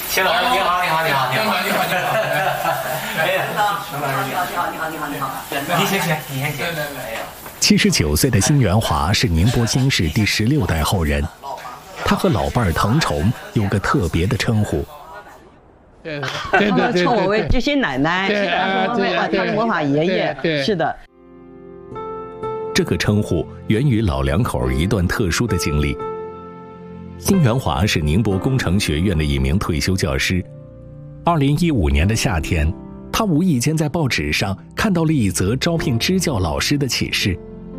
秦老师你好，你好，你好，你好，你好，你好，你好。哎呀，秦老师你好，你好，你好，你好，你好。你先请，你先请。哎呀。 79岁的辛元华是宁波新市第16代后人，他和老伴儿滕崇有个特别的称呼。 他们称我为知心奶奶，他是魔法爷爷，是的。 这个称呼源于老两口一段特殊的经历。辛元华是宁波工程学院的一名退休教师。2015年的夏天，他无意间在报纸上看到了一则招聘支教老师的启事。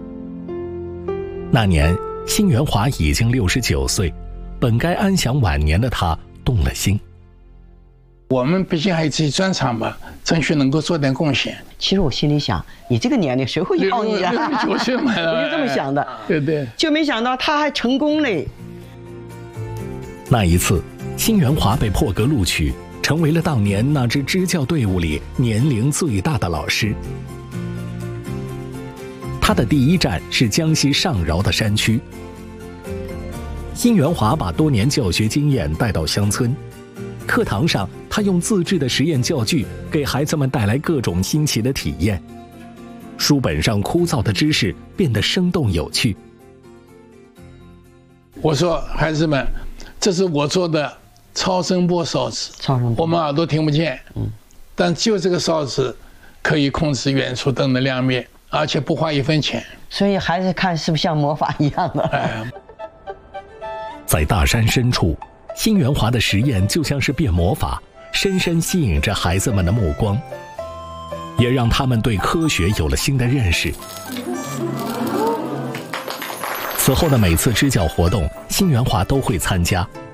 那年，辛元华已经69岁，本该安享晚年的他动了心。 我们毕竟还有自己专长嘛，争取能够做点贡献。 其实我心里想，你这个年龄谁会要你啊 ？69岁嘛， 我就这么想的。 对对， 就没想到他还成功嘞。 那一次，辛元华被破格录取，成为了当年那支支教队伍里年龄最大的老师。他的第一站是江西上饶的山区。辛元华把多年教学经验带到乡村，课堂上他用自制的实验教具给孩子们带来各种新奇的体验，书本上枯燥的知识变得生动有趣。 我说孩子们，这是我做的超声波烧纸，我们耳朵听不见，但就这个烧纸可以控制远处灯的亮灭，而且不花1分钱。 所以孩子看是不是像魔法一样的？ 在大山深处，辛元华的实验就像是变魔法，深深吸引着孩子们的目光，也让他们对科学有了新的认识。此后的每次支教活动，辛元华都会参加，